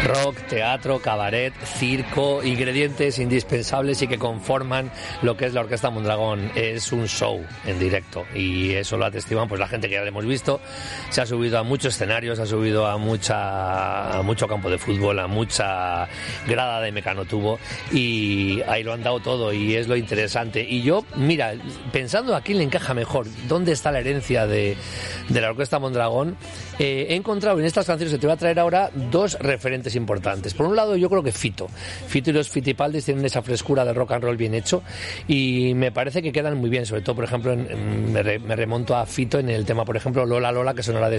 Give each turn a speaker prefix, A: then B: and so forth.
A: Rock, teatro, cabaret, circo, ingredientes indispensables y que conforman lo que es la Orquesta Mondragón. Es un show en directo y eso lo atestiguan pues la gente que ya lo hemos visto. Se ha subido a muchos escenarios, se ha subido a mucho campo de fútbol, a mucha grada de mecanotubo y ahí lo han dado todo y es lo interesante. Y yo, mira, pensando a quién le encaja mejor, dónde está la herencia de la Orquesta Mondragón, he encontrado en estas canciones que te voy a traer ahora dos referentes importantes. Por un lado, yo creo que Fito y los Fitipaldis tienen esa frescura de rock and roll bien hecho y me parece que quedan muy bien, sobre todo, por ejemplo, me remonto a Fito en el tema, por ejemplo, Lola Lola, que sonará de